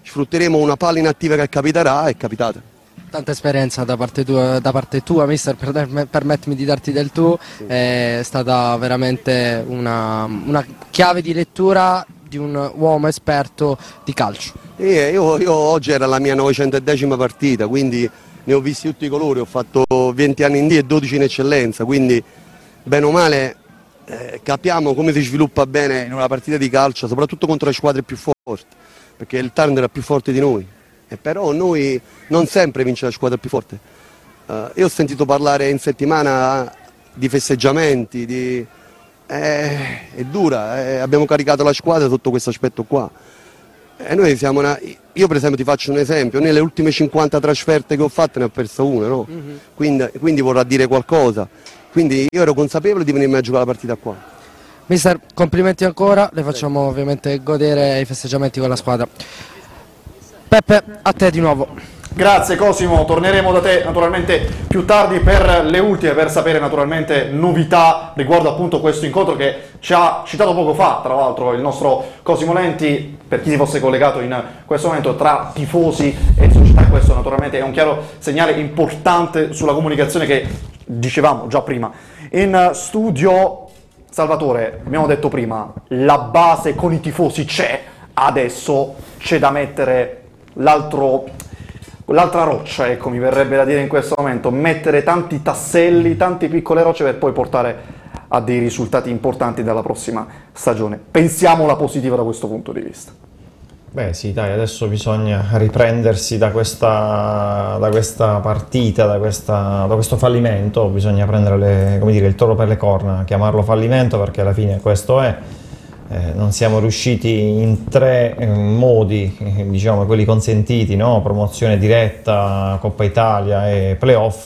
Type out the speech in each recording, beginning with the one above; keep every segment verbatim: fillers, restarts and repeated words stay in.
sfrutteremo una palla inattiva che capiterà, è capitata. Tanta esperienza da parte tua, da parte tua mister, per, permettimi di darti del tu, sì. È stata veramente una, una chiave di lettura di un uomo esperto di calcio. E io, io oggi era la mia novecentodecima partita, quindi ne ho visti tutti i colori, ho fatto venti anni in D e dodici in eccellenza, quindi bene o male eh, capiamo come si sviluppa bene in una partita di calcio, soprattutto contro le squadre più forti, perché il Taranto era più forte di noi. E però noi non sempre vince la squadra più forte. Uh, io ho sentito parlare in settimana di festeggiamenti, di... Eh, è dura, eh, abbiamo caricato la squadra sotto questo aspetto qua. E noi siamo una... Io per esempio ti faccio un esempio, nelle ultime cinquanta trasferte che ho fatto ne ho persa una, no? Mm-hmm. quindi, quindi vorrà dire qualcosa. Quindi io ero consapevole di venirmi a giocare la partita qua. Mister, complimenti ancora, le facciamo ovviamente godere i festeggiamenti con la squadra. Peppe, a te di nuovo. Grazie Cosimo, torneremo da te naturalmente più tardi per le ultime, per sapere naturalmente novità riguardo appunto questo incontro che ci ha citato poco fa, tra l'altro il nostro Cosimo Lenti, per chi si fosse collegato in questo momento, tra tifosi e società. Questo naturalmente è un chiaro segnale importante sulla comunicazione che dicevamo già prima. In studio Salvatore, abbiamo detto prima, la base con i tifosi c'è, adesso c'è da mettere l'altro, l'altra roccia, ecco, mi verrebbe da dire in questo momento, mettere tanti tasselli, tante piccole rocce per poi portare a dei risultati importanti dalla prossima stagione. Pensiamola positiva da questo punto di vista. Beh sì, dai, adesso bisogna riprendersi da questa, da questa partita, da, questa, da questo fallimento, bisogna prendere le, come dire, il toro per le corna, chiamarlo fallimento perché alla fine questo è. Eh, non siamo riusciti in tre eh, modi, eh, diciamo quelli consentiti, no? Promozione diretta, Coppa Italia e playoff,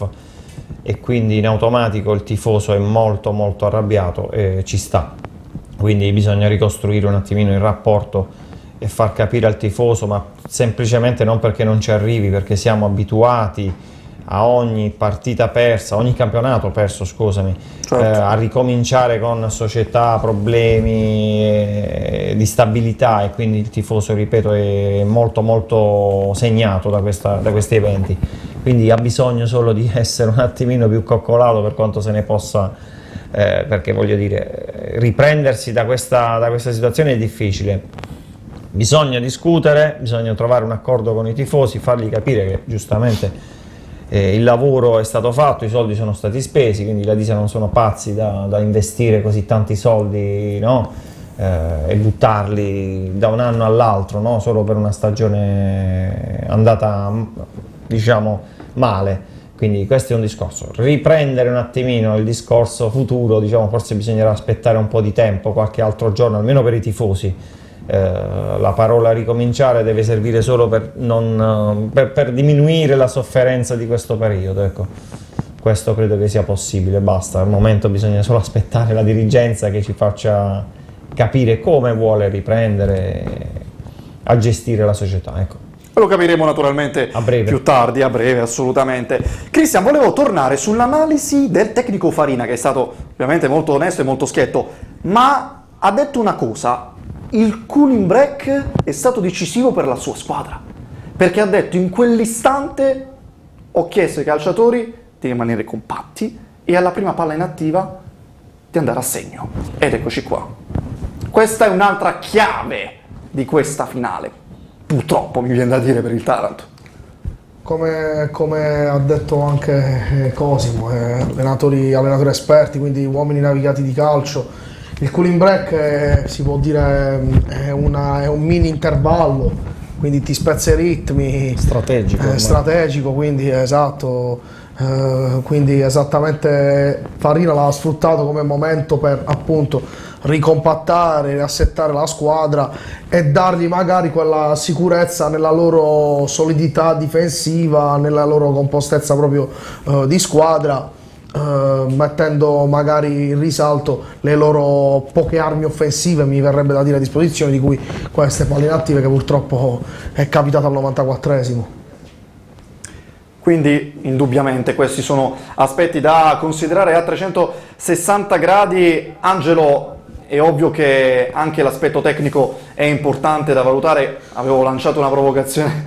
e quindi in automatico il tifoso è molto molto arrabbiato e ci sta, quindi bisogna ricostruire un attimino il rapporto e far capire al tifoso, ma semplicemente non perché non ci arrivi, perché siamo abituati a ogni partita persa, ogni campionato perso, scusami, certo. eh, a ricominciare con società, problemi eh, di stabilità, e quindi il tifoso, ripeto, è molto molto segnato da, questa, da questi eventi, quindi ha bisogno solo di essere un attimino più coccolato per quanto se ne possa, eh, perché voglio dire, riprendersi da questa, da questa situazione è difficile. Bisogna discutere, bisogna trovare un accordo con i tifosi, fargli capire che giustamente Eh, il lavoro è stato fatto, i soldi sono stati spesi, quindi la Disa non sono pazzi da, da investire così tanti soldi, no? eh, e buttarli da un anno all'altro, no? Solo per una stagione andata, diciamo, male. Quindi questo è un discorso. Riprendere un attimino il discorso futuro, diciamo, forse bisognerà aspettare un po' di tempo, qualche altro giorno, almeno per i tifosi. Eh, la parola ricominciare deve servire solo per, non, per, per diminuire la sofferenza di questo periodo, ecco. Questo credo che sia possibile, basta, al momento bisogna solo aspettare la dirigenza che ci faccia capire come vuole riprendere a gestire la società, ecco. Lo capiremo naturalmente a breve. Più tardi, a breve, assolutamente. Cristian, volevo tornare sull'analisi del tecnico Farina, che è stato ovviamente molto onesto e molto schietto, ma ha detto una cosa: il cooling break è stato decisivo per la sua squadra, perché ha detto in quell'istante ho chiesto ai calciatori di rimanere compatti e alla prima palla inattiva di andare a segno, ed eccoci qua. Questa è un'altra chiave di questa finale, purtroppo mi viene da dire, per il Taranto. Come, come ha detto anche Cosimo, eh, allenatori, allenatori esperti, quindi uomini navigati di calcio. Il cooling break è, si può dire, è, una, è un mini intervallo, quindi ti spezza i ritmi. Strategico. È strategico, quindi esatto. Eh, quindi esattamente Farina l'ha sfruttato come momento per appunto ricompattare, riassettare la squadra e dargli magari quella sicurezza nella loro solidità difensiva, nella loro compostezza proprio eh, di squadra. Uh, mettendo magari in risalto le loro poche armi offensive, mi verrebbe da dire, a disposizione, di cui queste palle inattive che purtroppo è capitato al novantaquattresimo. Quindi indubbiamente questi sono aspetti da considerare a trecentosessanta gradi. Angelo, è ovvio che anche l'aspetto tecnico è importante da valutare. Avevo lanciato una provocazione